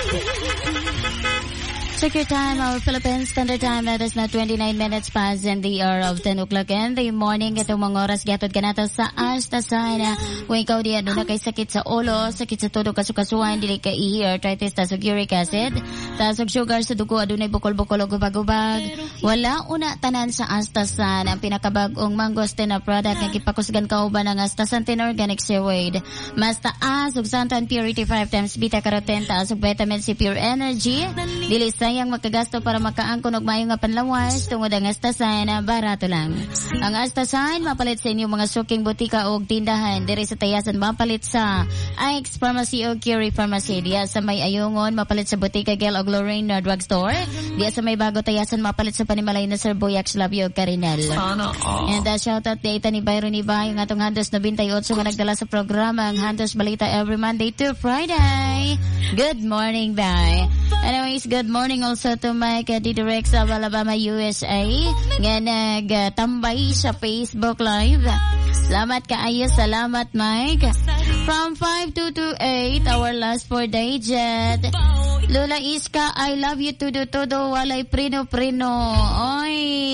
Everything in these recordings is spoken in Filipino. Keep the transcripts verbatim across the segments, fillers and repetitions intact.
Check your time, our Philippine Standard Time. That is now twenty-nine minutes past in the hour of ten o'clock in the morning. Itong mga oras gatod ka nato sa asta sana. Kung ikaw di ano na kay sakit sa ulo, sakit sa todo kasukasuan, dili ka ihi, arthritis, tasog uric acid, tasog sugar sa dugo, adunay bukol-bukol o gubag-ubag. Wala una tanan sa Astasan, ang pinakabagong mangosteen na product nga gipakusgan kauban ng Astasantin Organic Seaweed. Mas taas ug santan purity five times beta carotene, taas ug vitamin C pure energy. Dili sayang makagasto para makaangkon og maayo nga panlawas tungod ang Astasan na barato lang. Ang Astasan mapalit sa inyong mga suking butika o tindahan diri sa Tayasan, mapalit sa Ike's Pharmacy o Curie Pharmacy. Diya sa may Ayungon mapalit sa Butika Gel o Lorraine na drugstore. Diya sa may Bago Tayasan mapalit sa Panimalay na Sir Boyac Labio Carinel. And uh, shout out data ni Byron Iba, yung atong Handos ninety-eight nga nagdala sa programa ang Handos Balita every Monday to Friday. Good morning, bye. Anyways, good morning also to Mike uh, Didirect sa Alabama, U S A nga nagtambay uh, sa Facebook Live. Salamat kaayo, salamat Mike. From five two two eight, our last four digit. Lola Iska, I love you todo-todo, walay prino-prino. Oy,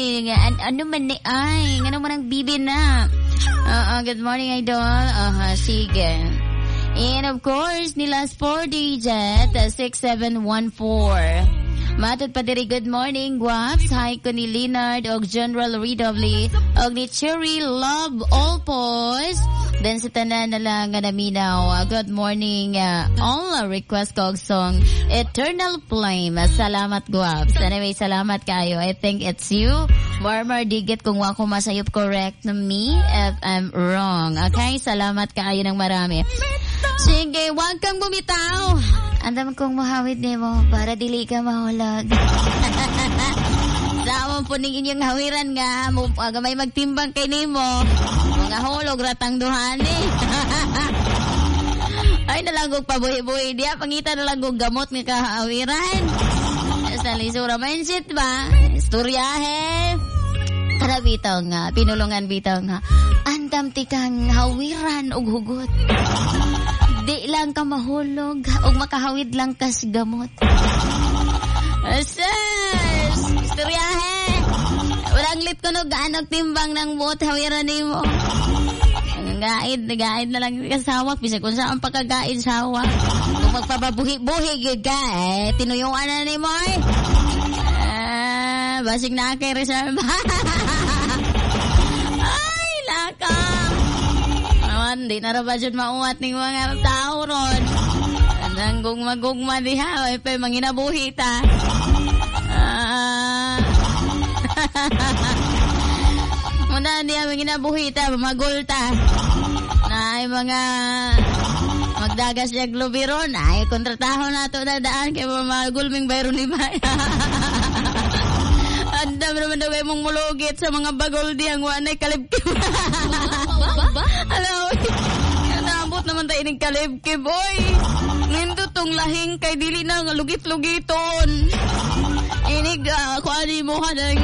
an ano man ni ay, ano man ang bibi na. Uh, uh, good morning, idol. Uh, sige. And of course, ni last four digit, uh, six seven one four. Matod pa diri, good morning, Guaps. Hi ko ni Leonard og General Redobly og ni Cherry Love All Boys. Then sa tanan na lang nga naminaw. Uh, good morning. Uh, all uh, request ko og song Eternal Flame. Uh, salamat, Guaps. Anyway, salamat kayo. I think it's you. Marmar digit kung wako masayop correct na me if I'm wrong. Okay? Salamat kayo ng marami. Sige, wag kang bumitaw. Andam kong mahawid ni mo para dili ka mahulog. Sama po ning inyong hawiran nga, aga may magtimbang kay nimo. Mga hulog ratang duhani. Ay nalagog pabuhi-buhi diya, pangita nalagog gamot nga kahawiran. Sa lisura mindset ba? Istoryahe. Para bitaw nga, pinulungan bitaw nga. Andam tikang hawiran og hugot. Di lang ka mahulog o makahawid lang kas gamot. Sus! Istoryahe! Walang lit ko no gaanong timbang ng buot hawiran ni mo. Gaid, gaid na lang kasawak. Bisa kung saan pagkagaid sawak. Kung magpapabuhi-buhi ka eh, tinuyuan na ni mo eh. Ah, basig na kay reserve. Ay, lakang. Di na ra ba dyan mauwat ng mga tao ron. Anang gugma-gugma diha. Ay pa manginabuhi ta. Ah. Muna niya manginabuhi ta. Mamagul ta. Na ay mga magdagas niya globiron. Ay kontrataho na ito na daan. Kaya mamagul ming bayron ni Maya. Andam naman daw kayo mong mulugit sa mga bagol diyang wanay kalibkib. Alam mo, naabot naman tayo ng kalibkib, oy. Nindot tong lahing kay dili na lugit-lugiton. Inig, uh, kung ano mo ka nang...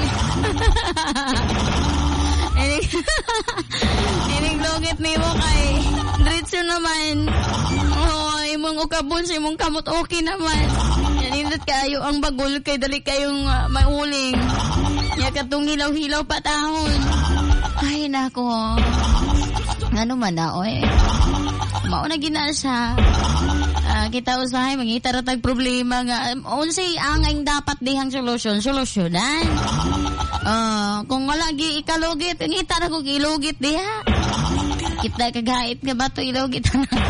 Inig, inig lugit ni mo kay... Diretso naman. Oh, imong ukabon sa imong kamot okay naman. Nindot kayo ang bagol kay dali kayong uh, mauling. Ya katong hilaw-hilaw patahon. Ay, nako. Ano man na, oy. Mauna gina siya. Uh, kita usahay, mangita ratag problema nga. Unsay angay dapat dihang solusyon, solusyonan. Uh, kung wala gi ikalugit, ngita na kong ilugit diha. Kita kagait nga ba ito ilugit?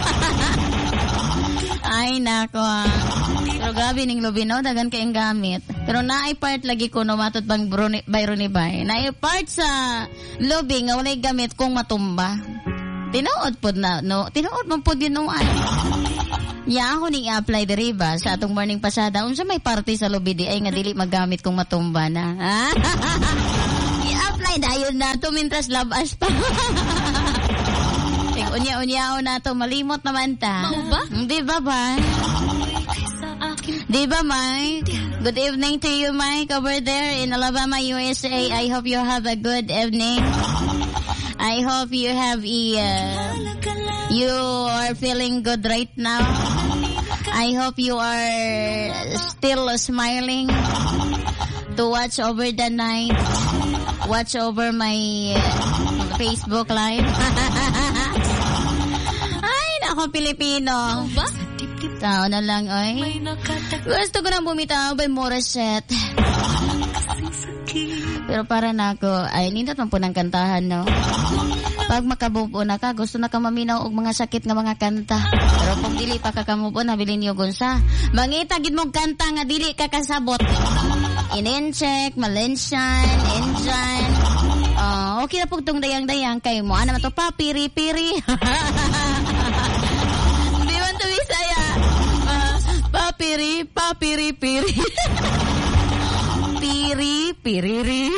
Ay, nako. Pero grabe ning lubino, dagan kayong gamit. Pero naay part lagi ko no matot bang Byron ni Bay. Naay part sa lobby nga walay gamit kung matumba. Tinuod pod na, no? Tinuod man pod yun no ay. Ya ako ning apply diri ba sa atong morning pasada. Unsa may party sa lobby di ay nga dili magamit kung matumba na. I-apply dayon na to mintras labas pa. Unya-unyao na to, malimot naman ta. Mau ba? Di ba ba? Di ba, Mike? Good evening to you, Mike, over there in Alabama, U S A. I hope you have a good evening. I hope you have a, uh, you are feeling good right now. I hope you are still smiling to watch over the night. Watch over my Facebook Live. Ay, nako, Pilipino. Tao na lang, oy. Gusto ko na bumitaw by Morissette. Pero para na ako, ay, nindot man po ng kantahan, no? Pag makabubo na ka, gusto na ka maminaw og mga sakit nga mga kanta. Pero kung dili pa ka kamubo, nabilin niyo gunsa. Mangita gid mong kanta nga dili ka kasabot. Inencheck, Malensian, Enjan. Uh, okay na po itong dayang-dayang kayo mo. Ano naman ito pa? Piri-piri. Di man ito Bisaya. Uh, papiri, papiri-piri. Piri-piriri.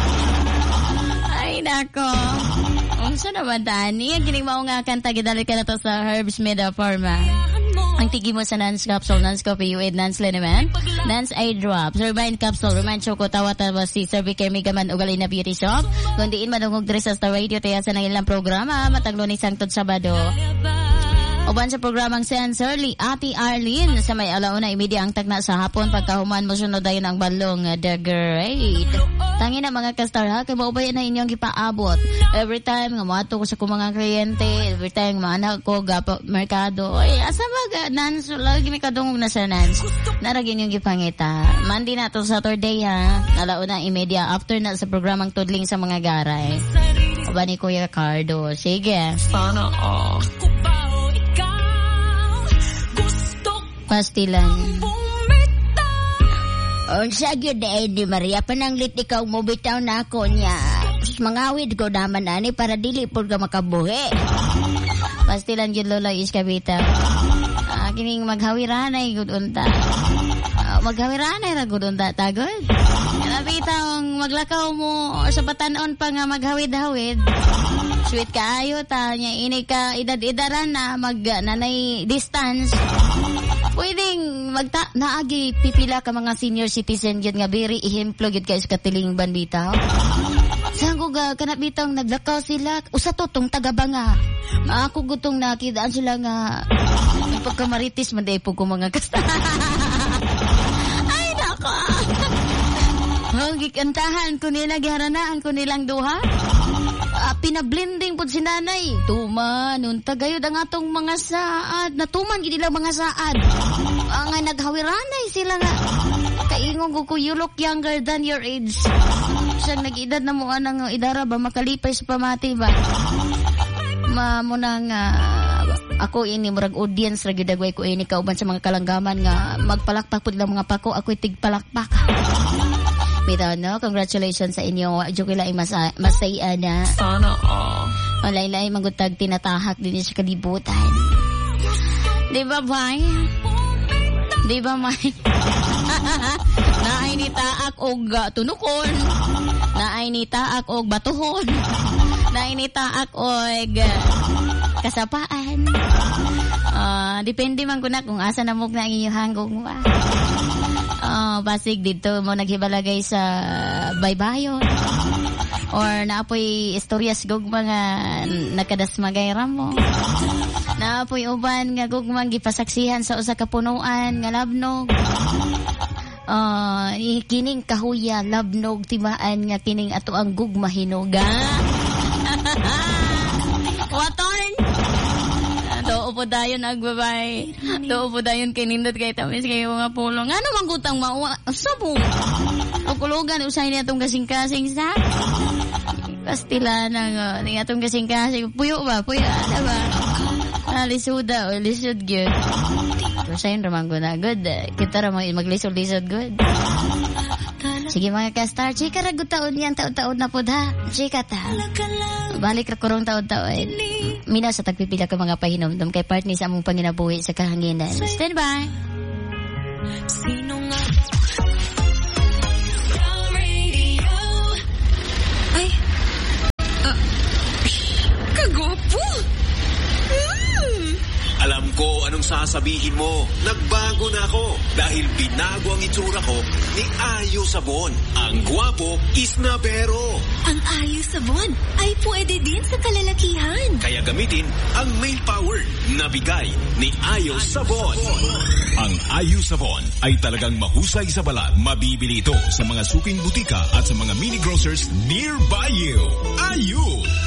Ay, nako. Unsa naman tani? Ang gining mao nga kanta gidali ka na to sa Herbs Meda Pharma. Ang tigi mo sa Nance Capsule, Nance Coffee, U A D, Nance Liniment, Nance Eye Drops, Remind Capsule, Remind Choco, Tawa-Tawa, si Cervic Megaman, Ugalina Beauty Shop. Kung diin madungog diri sa Star Radio, taya sa nangilang programa, mataglo ni Sangtod Sabado. Uban sa programang Sensorly, Ate Arlene, sa may alauna, imidya ang tagna sa hapon, pagkahuman mo sunod dayon ang balong, The Great. Tangin na mga kastar ha, kay maubayan na inyong ipaabot. Every time, nga mato ko sa kong mga kliyente, every time, mga anak ko, gapo, merkado, ay, asa ba, Nance, lagi may kadungog na sa Nance. Naragin yung ipangita. Monday na to Saturday ha, alauna, imidya, after na sa programang Tudling sa mga garay. Uban ni Kuya Cardo. Sige. Sana all. Pastilan. On sa gyud ay di Maria pananglit ikaw mo bitaw na ako niya. Mangawid ko naman ani para dili pud ka makabuhi. Pastilan gyud Lola Iskabita. Ah, kining maghawiranay gud unta. Ah, maghawiranay ra gud unta tagod. Kana bitang maglakaw mo sa batanon pa nga maghawid-hawid. Sweet kaayo ta nya ini ka edad-edaran na mag nanay distance. Pwedeng magta naagi pipila ka mga senior citizen gyud nga very ehemplo gyud kay sa katiling bandita. Sanggo ga kana bitang naglakaw sila usa to tong tagabanga. Ako gutong nakidaan sila nga pagkamaritis man day po ko mga kasta. Ay nako. Gikantahan ko nila giharanaan ko nilang duha. Uh, pinablending po si nanay. Tuman, unta gayud ang atong mga saad. Natuman gid nila mga saad. Ang uh, naghawiranay sila nga. Kaingong ko you look younger than your age. Siyang nag-edad na mo anang idara ba makalipay sa pamati ba? Ma mo nang uh, ako ini murag audience ra gyud agway ko ini kauban sa mga kalanggaman nga magpalakpak pud lang mga pako ako'y tigpalakpak. Bitaw no, congratulations sa inyo. Joke lang masa masaya na. Sana all. Walay-lay magutag tinatahak din sa kalibutan. Di ba, bay? Di ba, may? Naay ni taak og tunukon. Naay ni taak og batuhon. Naay ni taak og kasapaan. Uh, depende man ko na kung asa na mo na inyong hanggong mo. Oh, basig dito mo naghibalagay sa baybayon or naapoy istoryas gugma nga nakadasmagay ramo naapoy uban nga gugmang gipasaksihan sa usa ka punuan nga labnog uh, kining kahuya labnog timaan nga kining ato ang gugma hinuga waton do upo dayon agbabay. Do upo dayon kay nindot kay tamis kay mga pulong. Ano man gutang mauwa? Sabo. Ukulugan usay ni atong kasing-kasing sa. Pastila na ni atong kasing-kasing. Puyo ba? Puyo ana ba? Ah, lisuda o lisod gyud. Usay ra man guna good. Kita ra maglisod-lisod good. Sige mga ka-star, chika ra gud taon yan taon-taon na pod ha. Chika ta. Balik ra kurong taon-taon. Mina sa tagpipila ka mga pahinomdom kay partner sa among panginabuhi sa kahanginan. Stand by. Sino nga? Ay. Uh, kagopo. Alam ko anong sasabihin mo. Nagbago Gwapo na ako dahil binago ang itsura ko ni Ayo Sabon. Ang gwapo is na pero. Ang Ayo Sabon ay pwede din sa kalalakihan. Kaya gamitin ang male power na bigay ni Ayo Sabon. Ang Ayo Sabon ay talagang mahusay sa balat. Mabibili ito sa mga suking butika at sa mga mini grocers nearby you. Ayo!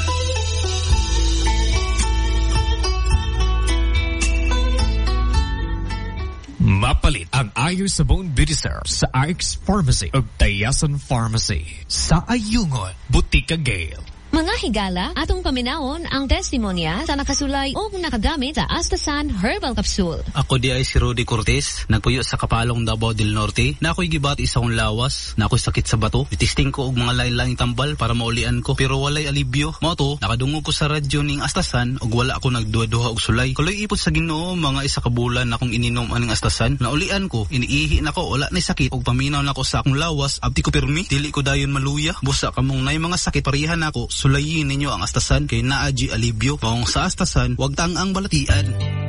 Mapalit ang Ayo Sabon Beauty Syrup sa R X Pharmacy o Tayasan Pharmacy sa Ayungon, Butika Gale. Mga higala, atong paminawon ang testimonya sa nakasulay o nakagamit sa Astasan Herbal Capsule. Ako di ay si Rudy Cortez, nagpuyo sa Kapalong Davao del Norte, na ako'y gibati sa akong lawas, na ako'y sakit sa bato. Itisting ko og mga lain-laing tambal para maulian ko, pero walay alibyo. Mao to, nakadungog ko sa radyo ning Astasan og wala ako nagduha-duha og sulay. Kuloy ipot sa Ginoo mga isa ka bulan na akong ininom aning Astasan. Naulian ko, iniihi na ko, wala na sakit og paminaw na ko sa akong lawas, abti ko pirmi, dili ko dayon maluya. Busa kamong nay mga sakit parihan nako. Sulayin ninyo ang Astasan kay naaji alibyo. Kung sa Astasan, wag tang ang balatian.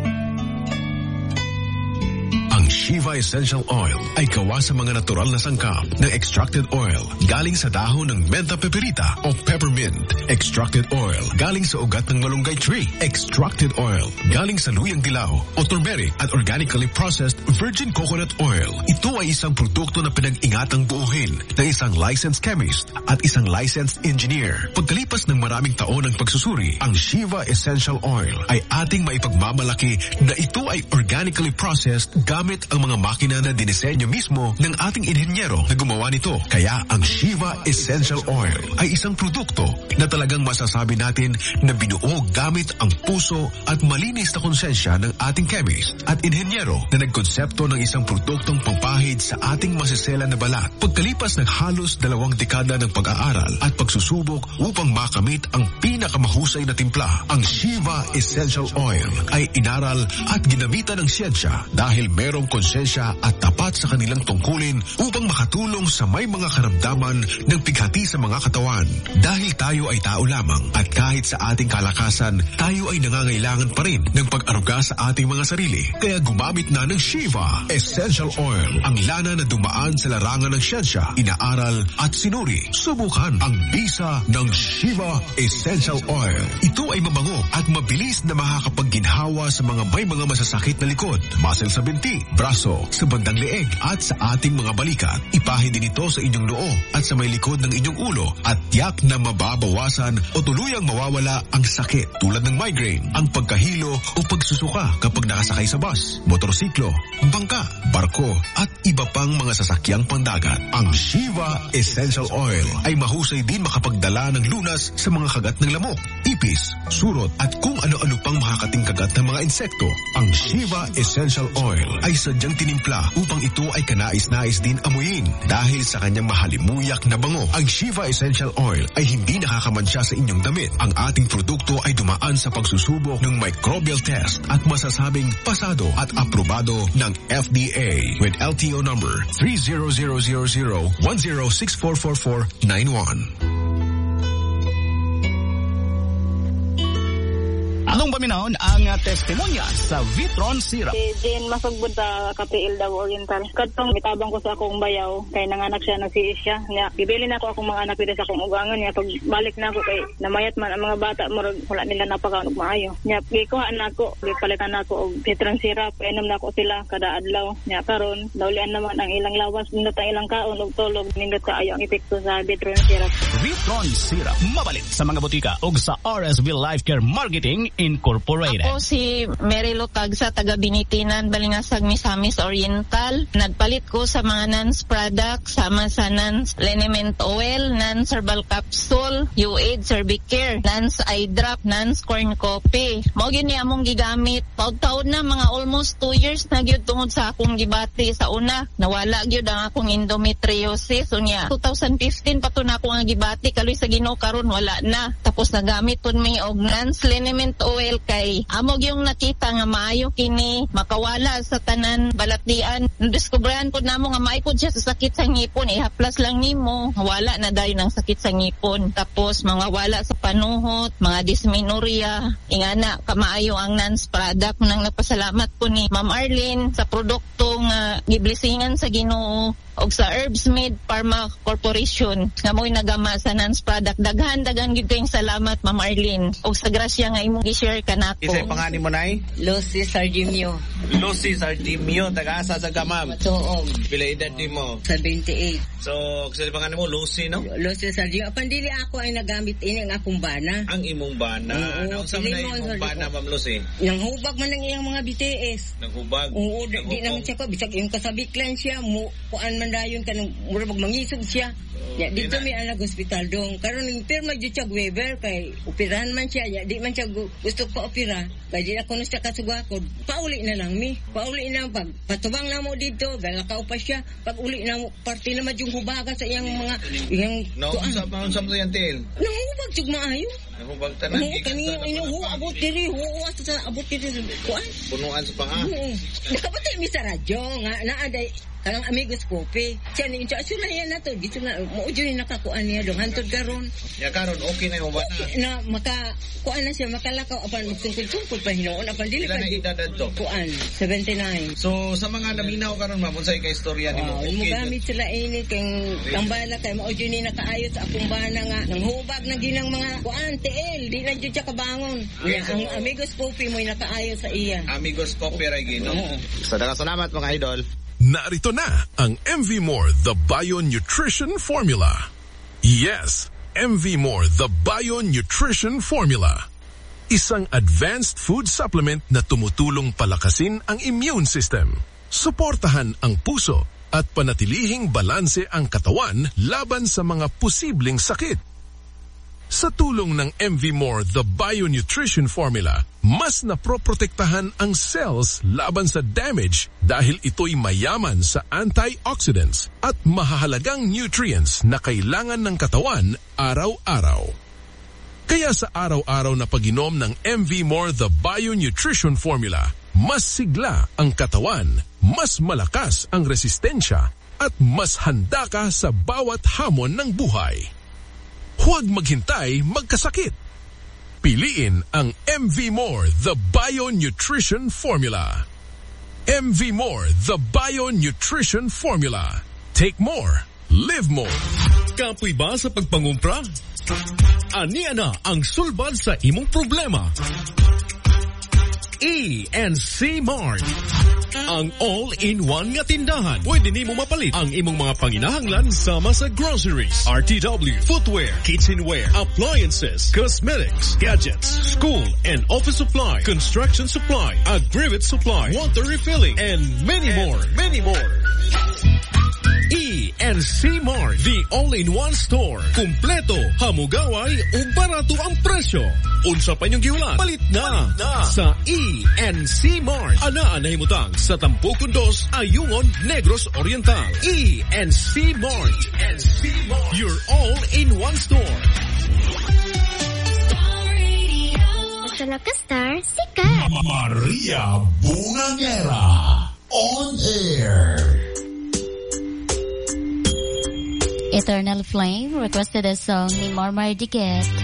Ang Shiva Essential Oil ay gawa sa mga natural na sangkap ng extracted oil galing sa dahon ng Mentha peperita o peppermint. Extracted oil galing sa ugat ng malunggay tree. Extracted oil galing sa luyang dilaw o turmeric at organically processed virgin coconut oil. Ito ay isang produkto na pinag-ingatang buuhin ng isang licensed chemist at isang licensed engineer. Pagkalipas ng maraming taon ng pagsusuri, ang Shiva Essential Oil ay ating maipagmamalaki na ito ay organically processed gamit ang mga makina na dinisenyo mismo ng ating inhenyero na gumawa nito. Kaya ang Shiva Essential Oil ay isang produkto na talagang masasabi natin na binuo gamit ang puso at malinis na konsensya ng ating chemist at inhenyero na nagkonsepto ng isang produktong pampahid sa ating masisela na balat. Pagkalipas ng halos dalawang dekada ng pag-aaral at pagsusubok upang makamit ang pinakamahusay na timpla, ang Shiva Essential Oil ay inaral at ginamitan ng siyensya dahil merong konsensya at tapat sa kanilang tungkulin upang makatulong sa may mga karamdaman ng pighati sa mga katawan. Dahil tayo ay tao lamang at kahit sa ating kalakasan, tayo ay nangangailangan pa rin ng pag-aruga sa ating mga sarili. Kaya gumamit na ng Shiva Essential Oil, ang lana na dumaan sa larangan ng siyensya, inaaral at sinuri. Subukan ang bisa ng Shiva Essential Oil. Ito ay mabango at mabilis na makakapagginhawa sa mga may mga masasakit na likod, muscle sa binti, braso, sa bandang leeg at sa ating mga balikat. Ipahin din ito sa inyong noo at sa may likod ng inyong ulo at tiyak na mababawasan o tuluyang mawawala ang sakit tulad ng migraine, ang pagkahilo o pagsusuka kapag nakasakay sa bus, motorsiklo, bangka, barko at iba pang mga sasakyang pandagat. Ang Shiva Essential Oil ay mahusay din makapagdala ng lunas sa mga kagat ng lamok, ipis, surot at kung ano-ano pang makakating kagat ng mga insekto. Ang Shiva Essential Oil ay sadyang tinimpla upang ito ay kanais-nais din amuyin. Dahil sa kanyang mahalimuyak na bango, ang Shiva Essential Oil ay hindi nakakamansya sa inyong damit. Ang ating produkto ay dumaan sa pagsusubok ng microbial test at masasabing pasado at aprobado ng F D A with L T O number three zero zero zero zero one zero six four four four nine one. Anong paminahon ang uh, testimonya sa Vitron Syrup? Si Jane masugbod sa K P L Davao Oriental. Kadtong mitabang ko sa akong bayaw kay nanganak siya ng si Isya. Nya bibili na ako akong mga anak dito sa akong ugangan niya. Pag balik na ako kay namayat man ang mga bata murag wala nila napakaon og maayo. Nya gikuhaan na ako, gipalitan na ako og Vitron Syrup. Inom na ako sila kada adlaw. Nya karon dawlian naman ang ilang lawas, nindot ang ilang kaon og tulog, nindot kaayo ang epekto sa Vitron Syrup. Vitron Syrup mabalit sa mga botika ug sa R S V Life Care Marketing Incorporated. Ako si Mary Lutag sa taga Binitinan, Balingasag, Misamis Oriental. Nagpalit ko sa mga Nans product, sama sa Nans Liniment Oil, Nans Herbal Capsule, U-Aid Cervicare, Nans Eye Drop, Nans Corn Coffee. Mao gini among gigamit. Taud-taud na, mga almost two years na gyud tungod sa akong gibati. Sa una, nawala gyud ang akong endometriosis. Unya, twenty fifteen pa to na ako nga gibati nagpalubati kaloy sa Ginoo karon wala na. Tapos nagamit pud mi og Nance liniment oil kay amog yung nakita nga maayo kini makawala sa tanan balatdian. Diskubrahan pud namo nga maipod siya sa sakit sa ngipon, ihaplas lang nimo wala na dayon ang sakit sa ngipon. Tapos mga wala sa panuhot, mga dysmenorrhea, ingana kamaayo ang Nance product. Nang nagpasalamat po ni Ma'am Arlene sa produkto nga giblisingan sa Ginoo og sa Herbsmade Pharma Corporation nga mo'y nagama sa Nance product. Daghan daghan gyud kayong salamat Ma'am Arlene og sa grasya nga imong gi-share kanako. Kisay pangani mo nay? Lucy Sardimio. Lucy Sardimio, taga-asa sa Gamam. Tuog. Pila edad di mo? seventy-eight. So, kisay pangani mo Lucy, no? Lucy Sardimio. Pandili ako ay nagamit ini ang akong bana. Ang imong bana. Oo, Naunsa man na imong bana, Ma'am Lucy? Nang hubag man ang iyang mga B T S. Nang hubag? Oo, di, di naman siya ko. Bisag yung kasabiklan siya, mu, kuan man dayon ka nang mura pag mangisog siya. Ya, dito may alag hospital dong. Karon ning pirma jud siya Weber kay operahan man siya. Ya, di man siya gu, gusto pa opera. Kay di ako na siya kasugakod. Pauli na lang mi. Pauli na pag patubang na mo dito, galakaw pa siya. Pag uli na mo party na madjung hubaga sa iyang mga iyang no, sa paun sa mo yan til. Nang hubag jud maayo. Nang hubag tanan. Oo, kani ino abot diri, oo sa abot diri kuan. Punuan sa panga. Oo. Nakapatay mi sa radyo nga naa day kanang amigos kopi. Siya ni incho asula yan na to. Dito na, maujo ni nakakuan niya dong. Hantod karon. Ya karon, okay na yung bana. Na, maka, kuan na siya, makalakaw. Apan, magtungkol-tungkol pa hinoon. Apan, dili pa. Ilan na edad to? Kuan, seventy-nine. So, sa mga naminaw karon, ma'am, unsay ka istorya ni mo? Wow, mo gamit sila ini, kay tambala, kay maujo ni nakaayos sa akong bana nga. Nang hubag na ginang mga kuan, T L. Di na dyan siya kabangon. Okay, Ya, so, ang amigos kopi mo'y nakaayos sa iya. Amigos kopi, Reggie, no? So, salamat mga idol. Narito na ang M V More The Bio Nutrition Formula. Yes, M V More The Bio Nutrition Formula. Isang advanced food supplement na tumutulong palakasin ang immune system, suportahan ang puso at panatilihing balanse ang katawan laban sa mga posibleng sakit. Sa tulong ng M V More The Bio Nutrition Formula, mas naproprotektahan ang cells laban sa damage dahil ito'y mayaman sa antioxidants at mahahalagang nutrients na kailangan ng katawan araw-araw. Kaya sa araw-araw na pag-inom ng M V More The Bio Nutrition Formula, mas sigla ang katawan, mas malakas ang resistensya at mas handa ka sa bawat hamon ng buhay. Huwag maghintay magkasakit. Piliin ang M V More The Bio Nutrition Formula. M V More The Bio Nutrition Formula. Take more, live more. Kapoy ba sa pagpangumpra? Ania na ang sulbad sa imong problema. E and C Mart, ang all-in-one nga tindahan. Pwede nimo mapalit ang imong mga panginahanglan sama sa groceries, R T W, footwear, kitchenware, appliances, cosmetics, gadgets, school and office supply, construction supply, aggregate supply, water refilling, and many more, many more. E and C Mart, the all-in-one store. Kumpleto, hamugaway, ug barato ang presyo. Unsa pa niyong giulat? Palit na, Palit na sa E and C Mart. Anaan na himutang sa Tampuco dos, Ayungon, Negros Oriental. E and C Mart. E and C Mart. Your all-in-one store. Sa Lakastar, sikat. Maria Bungangera. On air. Eternal Flame requested a song ni Marmar Diquet.